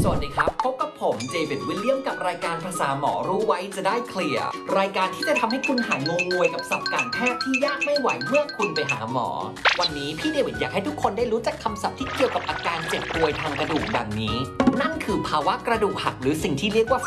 สวัสดีครับพบกับผมเจวิดวิลเลียมกับรายการภาษาหมอรู้ไว้จะได้เคลียร์รายการที่จะทำให้คุณหายงงงวยกับศัพท์การแพทย์ที่ยากไม่ไหวเมื่อคุณไปหาหมอวันนี้พี่เดวิดอยากให้ทุกคนได้รู้จักคำศัพท์ที่เกี่ยวกับอาการเจ็บป่วยทางกระดูกดังนี้นั่นคือภาวะกระดูกหักหรือสิ่งที่เรียกว่า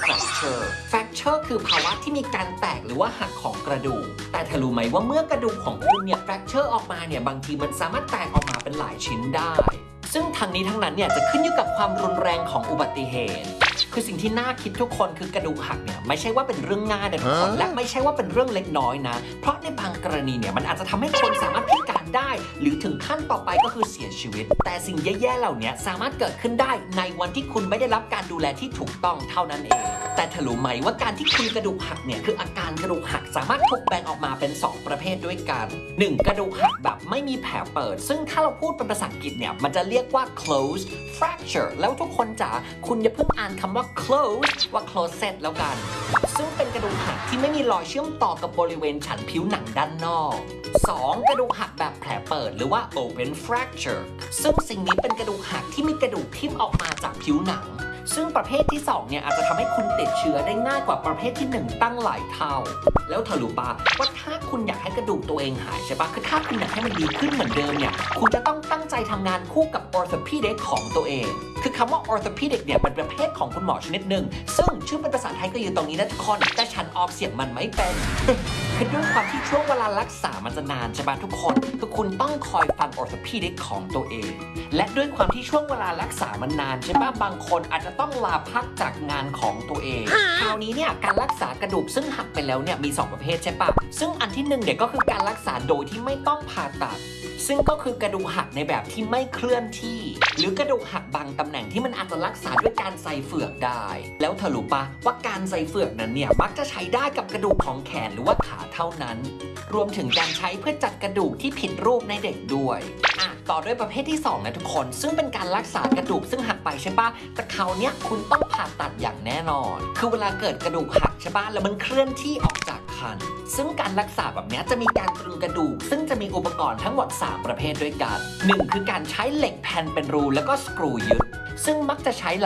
fracture คือภาวะที่มีการแตกหรือว่าหักของกระดูกแต่เธอรู้ไหมว่าเมื่อกระดูกของคุณเนี่ย fracture ออกมาเนี่ยบางทีมันสามารถแตกออกมาเป็นหลายชิ้นได้ซึ่งทั้งนี้ทั้งนั้นเนี่ยจะขึ้นอยู่กับความรุนแรงของอุบัติเหตุคือสิ่งที่น่าคิดทุกคนคือกระดูกหักเนี่ยไม่ใช่ว่าเป็นเรื่องง่ายนะทุกคนและไม่ใช่ว่าเป็นเรื่องเล็กน้อยนะเพราะในบางกรณีเนี่ยมันอาจจะทำให้คนสามารถพิการได้หรือถึงขั้นต่อไปก็คือเสียชีวิตแต่สิ่งแย่ๆเหล่านี้สามารถเกิดขึ้นได้ในวันที่คุณไม่ได้รับการดูแลที่ถูกต้องเท่านั้นเองแต่เธอรู้ไหมว่าการที่คุณกระดูกหักเนี่ยคืออาการกระดูกหักสามารถถูกแบ่งออกมาเป็น2ประเภทด้วยกัน1กระดูกหักแบบไม่มีแผลเปิดซึ่งถ้าเราพูดเป็นภาษาอังกฤษเนี่ยมันจะเรียกว่า closed fracture แล้วทุกคนจ๋าคุณอย่าเพิ่งอ่านคำว่า closed ว่า closed แล้วกันซึ่งเป็นกระดูกหักที่ไม่มีรอยเชื่อมต่อกับบริเวณชั้นผิวหนังด้านนอก2กระดูกหักแบบแผลเปิดหรือว่า open fracture ซึ่งสิ่งนี้เป็นกระดูกหักที่มีกระดูกทิ่มออกมาจากผิวหนังซึ่งประเภทที่2เนี่ยอาจจะทำให้คุณติดเชื้อได้ง่ายกว่าประเภทที่1ตั้งหลายเท่าแล้วเธอรู้ปะว่าถ้าคุณอยากให้กระดูกตัวเองหายใช่ปะคือถ้าคุณอยากให้มันดีขึ้นเหมือนเดิมเนี่ยคุณจะต้องตั้งใจทำงานคู่กับ orthopedic ของตัวเองคือคำว่า orthopedic เนี่ยเป็นประเภทของคุณหมอชนิดหนึ่งซึ่งชื่อเป็นภาษาไทยก็อยู่ตรงนี้นะทุกคนแต่ฉันออกเสียงมันไม่เป็น คือด้วยความที่ช่วงเวลารักษามันจะนานใช่ปะทุกคนคือคุณต้องคอยฟัง orthopedic ของตัวเองและด้วยความที่ช่วงเวลารักษามันนานใช่ปะบางคนอาจจะต้องลาพักจากงานของตัวเองคราวนี้เนี่ยการรักษากระดูกซึ่งหักไปแล้วเนี่ยมี2ประเภทใช่ปะซึ่งอันที่1เนี่ยก็คือการรักษาโดยที่ไม่ต้องผ่าตัดซึ่งก็คือกระดูกหักในแบบที่ไม่เคลื่อนที่หรือกระดูกหักบางตำแหน่งที่มันอาจจะรักษาด้วยการใส่เฟือกได้แล้วเธอรู้ปะว่าการใส่เฟือกนั้นเนี่ยมักจะใช้ได้กับกระดูกของแขนหรือว่าขาเท่านั้นรวมถึงการใช้เพื่อจัดกระดูกที่ผิดรูปในเด็กด้วยต่อด้วยประเภทที่2นะทุกคนซึ่งเป็นการรักษากระดูกซึ่งหักไปใช่ปะแต่คราวนี้คุณต้องผ่าตัดอย่างแน่นอนคือเวลาเกิดกระดูกหักใช่ปะแล้วมันเคลื่อนที่ออกจากคันซึ่งการรักษาแบบนี้จะมีการตรึงกระดูกซึ่งจะมีอุปกรณ์ทั้งหมด3ประเภทด้วยกัน1คือการใช้เหล็กแผ่นเป็นรูแล้วก็สกรูยึดซึ่งมักจะใช้ห